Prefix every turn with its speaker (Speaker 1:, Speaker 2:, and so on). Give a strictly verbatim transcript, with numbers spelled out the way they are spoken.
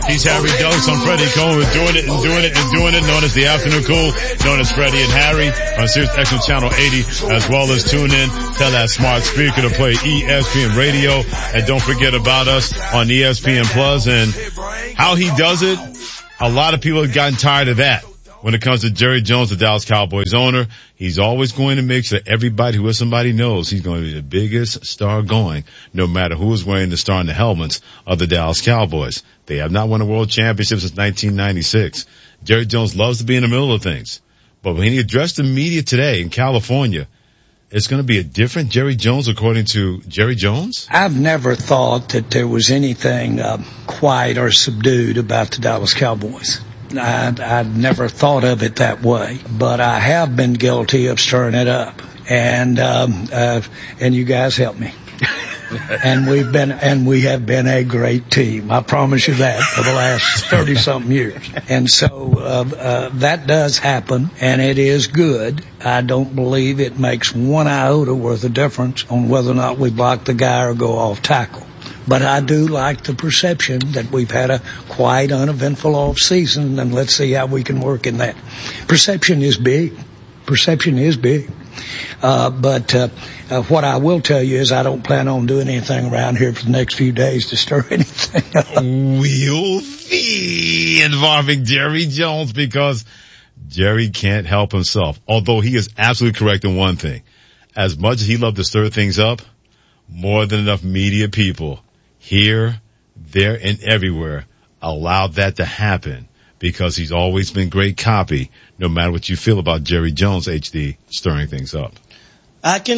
Speaker 1: He's Harry Dose. I'm Freddie Cole. We're doing it and doing it and doing it, known as the Afternoon Cool, known as Freddie and Harry on Sirius X M Channel eighty, as well as tune in, tell that smart speaker to play E S P N Radio, and don't forget about us on E S P N Plus. And how he does it, a lot of people have gotten tired of that. When it comes to Jerry Jones, the Dallas Cowboys owner, he's always going to make sure everybody who is somebody knows he's going to be the biggest star going, no matter who is wearing the star and the helmets of the Dallas Cowboys. They have not won a world championship since nineteen ninety-six. Jerry Jones loves to be in the middle of things. But when he addressed the media today in California, it's going to be a different Jerry Jones according to Jerry Jones?
Speaker 2: I've never thought that there was anything uh, quiet or subdued about the Dallas Cowboys. I'd, I'd never thought of it that way, but I have been guilty of stirring it up, and um, uh, and you guys help me. and we've been and we have been a great team. I promise you that for the last thirty something years. And so uh, uh, that does happen, and it is good. I don't believe it makes one iota worth of difference on whether or not we block the guy or go off tackle. But I do like the perception that we've had a quite uneventful off season, and let's see how we can work in that. Perception is big. Perception is big. Uh, but uh, uh, what I will tell you is I don't plan on doing anything around here for the next few days to stir anything up.
Speaker 1: We'll see involving Jerry Jones, because Jerry can't help himself. Although he is absolutely correct in one thing. As much as he loved to stir things up, more than enough media people here, there, and everywhere allowed that to happen, because he's always been great copy, no matter what you feel about Jerry Jones, H D, stirring things up.
Speaker 3: I can